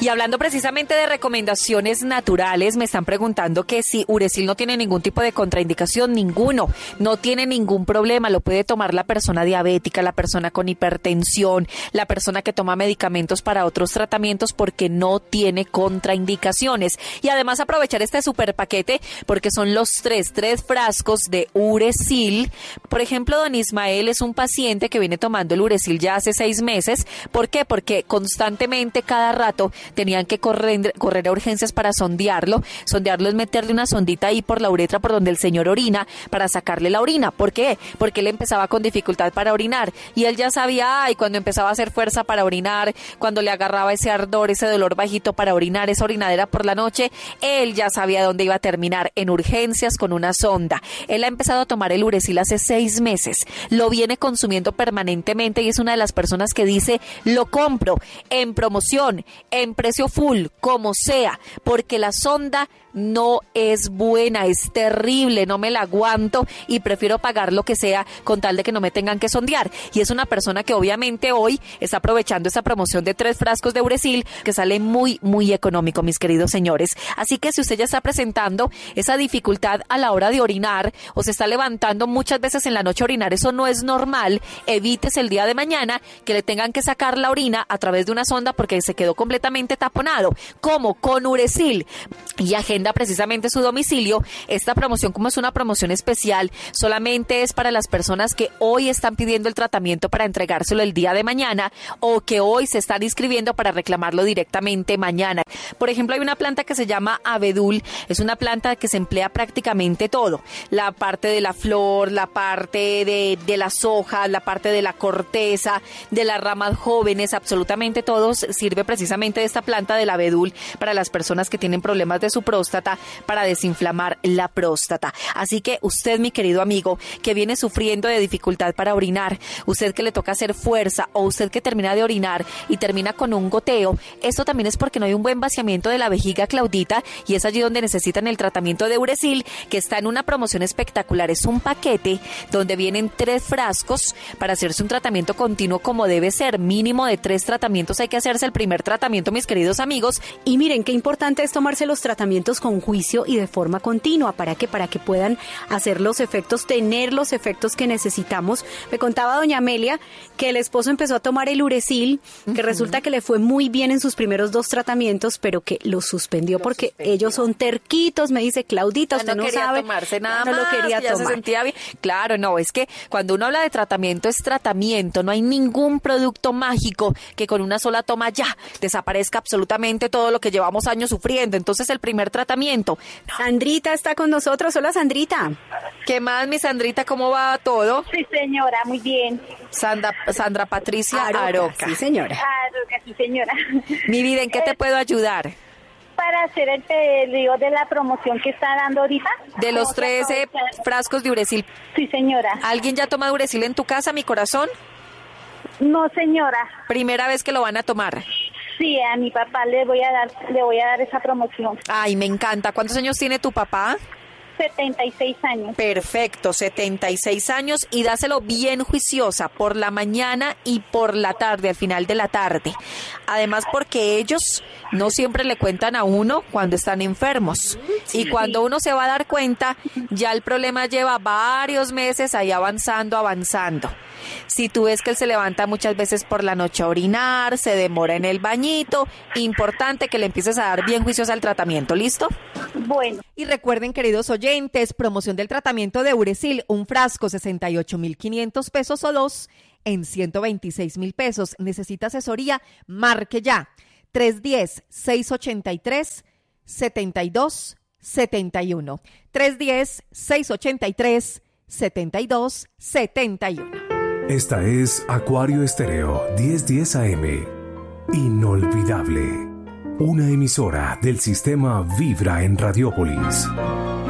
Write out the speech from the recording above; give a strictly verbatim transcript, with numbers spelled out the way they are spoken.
Y hablando precisamente de recomendaciones naturales, me están preguntando que si Uresil no tiene ningún tipo de contraindicación, ninguno, no tiene ningún problema, lo puede tomar la persona diabética, la persona con hipertensión, la persona que toma medicamentos para otros tratamientos porque no tiene contraindicaciones. Y además aprovechar este super paquete porque son los tres, tres frascos de Uresil. Por ejemplo, don Ismael es un paciente que viene tomando el Uresil ya hace seis meses. ¿Por qué? Porque constantemente, cada rato, tenían que correr, correr a urgencias para sondearlo. Sondearlo es meterle una sondita ahí por la uretra, por donde el señor orina, para sacarle la orina. ¿Por qué? Porque él empezaba con dificultad para orinar y él ya sabía, ay, cuando empezaba a hacer fuerza para orinar, cuando le agarraba ese ardor, ese dolor bajito para orinar, esa orinadera por la noche, él ya sabía dónde iba a terminar, en urgencias con una sonda. Él ha empezado a tomar el Uresil hace seis meses, lo viene consumiendo permanentemente y es una de las personas que dice, lo compro en promoción, en precio full, como sea, porque la sonda no es buena, es terrible, no me la aguanto y prefiero pagar lo que sea con tal de que no me tengan que sondear. Y es una persona que obviamente hoy está aprovechando esta promoción de tres frascos de Uresil que sale muy, muy económico, mis queridos señores. Así que si usted ya está presentando esa dificultad a la hora de orinar o se está levantando muchas veces en la noche a orinar, eso no es normal, evítese el día de mañana que le tengan que sacar la orina a través de una sonda porque se quedó completamente taponado. ¿Cómo? Con Uresil. Y agenda precisamente su domicilio. Esta promoción, como es una promoción especial, solamente es para las personas que hoy están pidiendo el tratamiento para entregárselo el día de mañana o que hoy se están inscribiendo para reclamarlo directamente mañana. Por ejemplo, hay una planta que se llama abedul, es una planta que se emplea prácticamente todo, la parte de la flor, la parte de, de las hojas, la parte de la corteza, de las ramas jóvenes, absolutamente todo sirve precisamente de esta planta del abedul para las personas que tienen problemas de su próstata, para desinflamar la próstata. Así que usted, mi querido amigo, que viene sufriendo de dificultad para orinar, usted que le toca hacer fuerza o usted que termina de orinar y termina con un goteo, esto también es porque no hay un buen vaciamiento de la vejiga, Claudita, y es allí donde necesitan el tratamiento de Uresil, que está en una promoción espectacular. Es un paquete donde vienen tres frascos para hacerse un tratamiento continuo como debe ser, mínimo de tres tratamientos hay que hacerse el primer tratamiento, mis queridos amigos. Y miren, qué importante es tomarse los tratamientos con juicio y de forma continua, para que para que puedan hacer los efectos, tener los efectos que necesitamos. Me contaba doña Amelia que el esposo empezó a tomar el Uresil, que uh-huh. resulta que le fue muy bien en sus primeros dos tratamientos, pero que los suspendió lo porque suspendió. Ellos son terquitos. Me dice, Claudita, usted no, no quería sabe, tomarse nada no más, lo quería ya tomar. Se sentía bien. Claro, no, es que cuando uno habla de tratamiento es tratamiento, no hay ningún producto mágico que con una sola toma ya desaparezca absolutamente todo lo que llevamos años sufriendo. Entonces el primer tratamiento. No. Sandrita está con nosotros. Hola, Sandrita. ¿Qué más, mi Sandrita? ¿Cómo va todo? Sí, señora, muy bien. Sandra, Sandra Patricia Aroca. Aroca. Sí, señora. Aroca, sí, señora. Mi vida, ¿en qué te puedo ayudar? Para hacer el pedido de la promoción que está dando ahorita. De los trece frascos de Uresil. Sí, señora. ¿Alguien ya toma Uresil en tu casa, mi corazón? No, señora. ¿Primera vez que lo van a tomar? Sí, a mi papá le voy a dar, le voy a dar esa promoción. Ay, me encanta. ¿Cuántos años tiene tu papá? setenta y seis años. Perfecto, setenta y seis años, y dáselo bien juiciosa por la mañana y por la tarde, al final de la tarde. Además, porque ellos no siempre le cuentan a uno cuando están enfermos. Y cuando uno se va a dar cuenta, ya el problema lleva varios meses ahí avanzando, avanzando. Si tú ves que él se levanta muchas veces por la noche a orinar, se demora en el bañito, importante que le empieces a dar bien juiciosa al tratamiento, ¿listo? Bueno. Y recuerden, queridos oyentes, promoción del tratamiento de Uresil, un frasco sesenta y ocho mil quinientos pesos o dos en ciento veintiséis mil pesos. ¿Necesita asesoría? Marque ya. tres uno cero, seis ocho tres, siete dos siete uno. tres uno cero, seis ocho tres, siete dos siete uno. Esta es Acuario Estéreo diez diez A M. Inolvidable. Una emisora del sistema Vibra en Radiópolis.